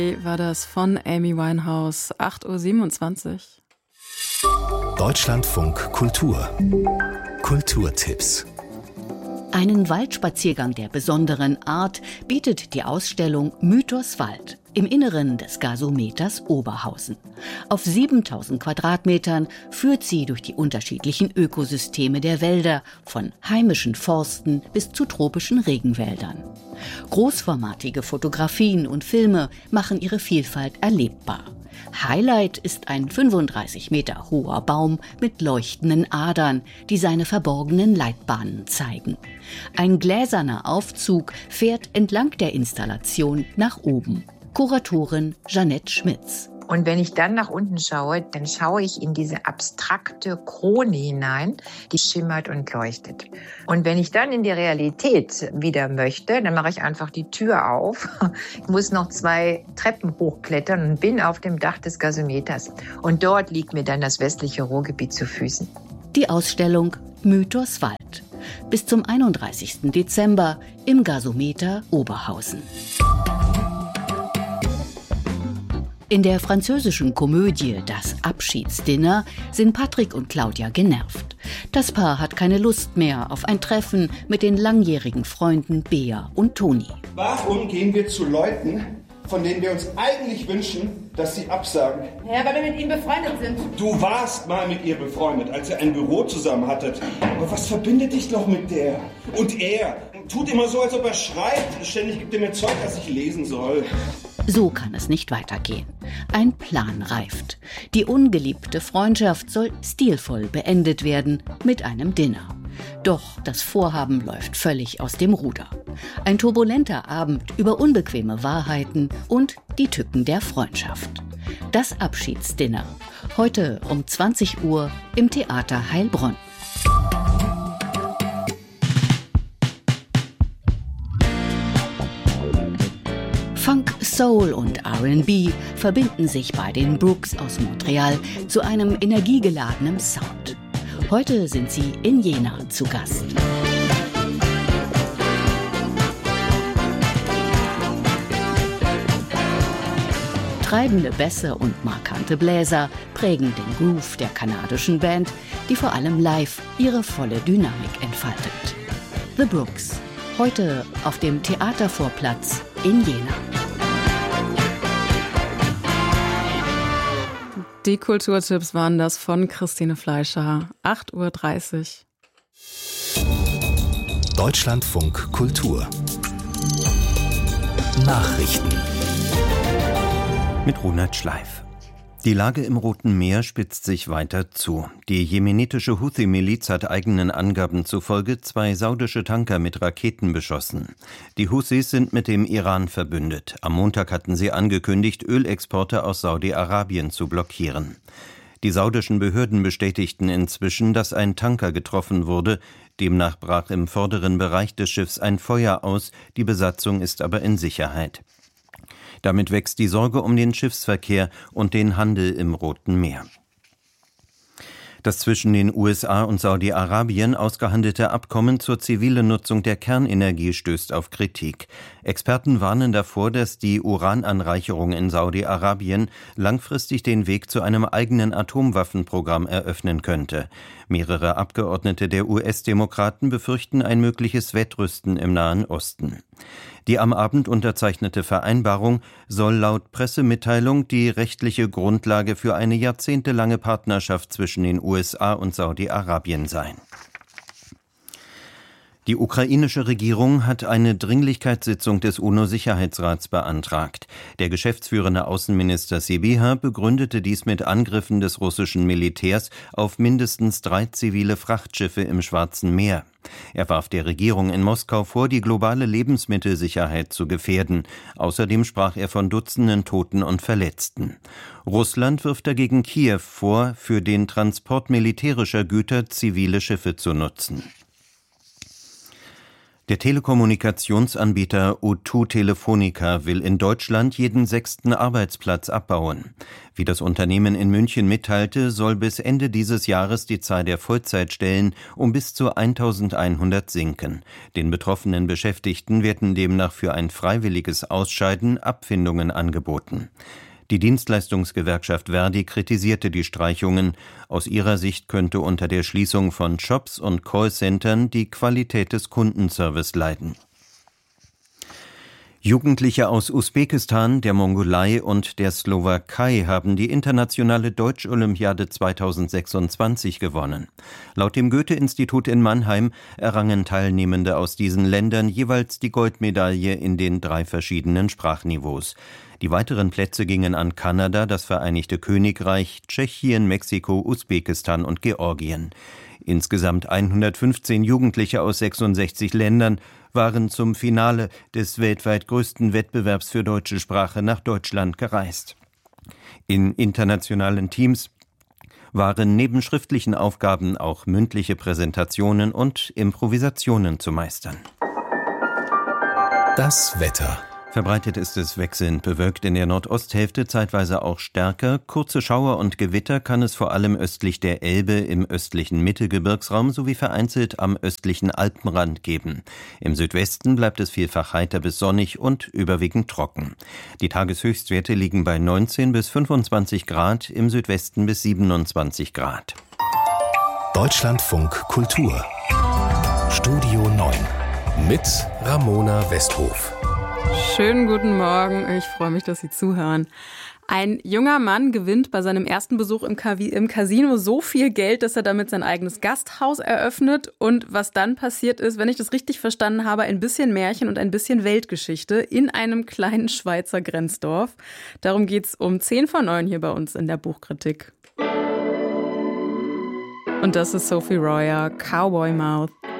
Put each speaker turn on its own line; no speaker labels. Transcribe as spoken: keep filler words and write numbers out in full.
War das von Amy Winehouse, acht Uhr siebenundzwanzig.
Deutschlandfunk Kultur. Kulturtipps.
Einen Waldspaziergang der besonderen Art bietet die Ausstellung Mythos Wald im Inneren des Gasometers Oberhausen. Auf siebentausend Quadratmetern führt sie durch die unterschiedlichen Ökosysteme der Wälder, von heimischen Forsten bis zu tropischen Regenwäldern. Großformatige Fotografien und Filme machen ihre Vielfalt erlebbar. Highlight ist ein fünfunddreißig Meter hoher Baum mit leuchtenden Adern, die seine verborgenen Leitbahnen zeigen. Ein gläserner Aufzug fährt entlang der Installation nach oben. Kuratorin Jeanette Schmitz.
Und wenn ich dann nach unten schaue, dann schaue ich in diese abstrakte Krone hinein, die schimmert und leuchtet. Und wenn ich dann in die Realität wieder möchte, dann mache ich einfach die Tür auf. Ich muss noch zwei Treppen hochklettern und bin auf dem Dach des Gasometers. Und dort liegt mir dann das westliche Ruhrgebiet zu Füßen.
Die Ausstellung Mythos Wald. Bis zum einunddreißigsten Dezember im Gasometer Oberhausen. In der französischen Komödie Das Abschiedsdinner sind Patrick und Claudia genervt. Das Paar hat keine Lust mehr auf ein Treffen mit den langjährigen Freunden Bea und Toni.
Warum gehen wir zu Leuten, von denen wir uns eigentlich wünschen, dass sie absagen?
Ja, weil wir mit ihnen befreundet sind.
Du warst mal mit ihr befreundet, als ihr ein Büro zusammen hattet. Aber was verbindet dich noch mit der? Und er tut immer so, als ob er schreibt. Ständig gibt er mir Zeug, das ich lesen soll.
So kann es nicht weitergehen. Ein Plan reift. Die ungeliebte Freundschaft soll stilvoll beendet werden mit einem Dinner. Doch das Vorhaben läuft völlig aus dem Ruder. Ein turbulenter Abend über unbequeme Wahrheiten und die Tücken der Freundschaft. Das Abschiedsdinner. Heute um zwanzig Uhr im Theater Heilbronn. Funk, Soul und R and B verbinden sich bei den Brooks aus Montreal zu einem energiegeladenen Sound. Heute sind sie in Jena zu Gast. Treibende Bässe und markante Bläser prägen den Groove der kanadischen Band, die vor allem live ihre volle Dynamik entfaltet. The Brooks, heute auf dem Theatervorplatz in Jena.
Die Kulturtipps waren das von Christine Fleischer, acht Uhr dreißig.
Deutschlandfunk Kultur. Nachrichten.
Mit Ronald Schleif. Die Lage im Roten Meer spitzt sich weiter zu. Die jemenitische Houthi-Miliz hat eigenen Angaben zufolge zwei saudische Tanker mit Raketen beschossen. Die Houthis sind mit dem Iran verbündet. Am Montag hatten sie angekündigt, Ölexporte aus Saudi-Arabien zu blockieren. Die saudischen Behörden bestätigten inzwischen, dass ein Tanker getroffen wurde. Demnach brach im vorderen Bereich des Schiffs ein Feuer aus, die Besatzung ist aber in Sicherheit. Damit wächst die Sorge um den Schiffsverkehr und den Handel im Roten Meer. Das zwischen den U S A und Saudi-Arabien ausgehandelte Abkommen zur zivilen Nutzung der Kernenergie stößt auf Kritik. Experten warnen davor, dass die Urananreicherung in Saudi-Arabien langfristig den Weg zu einem eigenen Atomwaffenprogramm eröffnen könnte. Mehrere Abgeordnete der U S-Demokraten befürchten ein mögliches Wettrüsten im Nahen Osten. Die am Abend unterzeichnete Vereinbarung soll laut Pressemitteilung die rechtliche Grundlage für eine jahrzehntelange Partnerschaft zwischen den U S A und Saudi-Arabien sein. Die ukrainische Regierung hat eine Dringlichkeitssitzung des UNO-Sicherheitsrats beantragt. Der geschäftsführende Außenminister Sybiha begründete dies mit Angriffen des russischen Militärs auf mindestens drei zivile Frachtschiffe im Schwarzen Meer. Er warf der Regierung in Moskau vor, die globale Lebensmittelsicherheit zu gefährden. Außerdem sprach er von Dutzenden Toten und Verletzten. Russland wirft dagegen Kiew vor, für den Transport militärischer Güter zivile Schiffe zu nutzen. Der Telekommunikationsanbieter O zwei Telefonica will in Deutschland jeden sechsten Arbeitsplatz abbauen. Wie das Unternehmen in München mitteilte, soll bis Ende dieses Jahres die Zahl der Vollzeitstellen um bis zu eintausendeinhundert sinken. Den betroffenen Beschäftigten werden demnach für ein freiwilliges Ausscheiden Abfindungen angeboten. Die Dienstleistungsgewerkschaft ver.di kritisierte die Streichungen. Aus ihrer Sicht könnte unter der Schließung von Shops und Callcentern die Qualität des Kundenservice leiden. Jugendliche aus Usbekistan, der Mongolei und der Slowakei haben die internationale Deutsch-Olympiade zweitausendsechsundzwanzig gewonnen. Laut dem Goethe-Institut in Mannheim errangen Teilnehmende aus diesen Ländern jeweils die Goldmedaille in den drei verschiedenen Sprachniveaus. Die weiteren Plätze gingen an Kanada, das Vereinigte Königreich, Tschechien, Mexiko, Usbekistan und Georgien. Insgesamt hundertfünfzehn Jugendliche aus sechsundsechzig Ländern waren zum Finale des weltweit größten Wettbewerbs für deutsche Sprache nach Deutschland gereist. In internationalen Teams waren neben schriftlichen Aufgaben auch mündliche Präsentationen und Improvisationen zu meistern.
Das Wetter.
Verbreitet ist es wechselnd bewölkt, in der Nordosthälfte zeitweise auch stärker. Kurze Schauer und Gewitter kann es vor allem östlich der Elbe im östlichen Mittelgebirgsraum sowie vereinzelt am östlichen Alpenrand geben. Im Südwesten bleibt es vielfach heiter bis sonnig und überwiegend trocken. Die Tageshöchstwerte liegen bei neunzehn bis fünfundzwanzig Grad, im Südwesten bis siebenundzwanzig Grad.
Deutschlandfunk Kultur. Studio neun mit Ramona Westhof.
Schönen guten Morgen, ich freue mich, dass Sie zuhören. Ein junger Mann gewinnt bei seinem ersten Besuch im Casino so viel Geld, dass er damit sein eigenes Gasthaus eröffnet. Und was dann passiert ist, wenn ich das richtig verstanden habe, ein bisschen Märchen und ein bisschen Weltgeschichte in einem kleinen Schweizer Grenzdorf. Darum geht's um zehn vor neun hier bei uns in der Buchkritik. Und das ist Sophie Royer, Cowboy Mouth.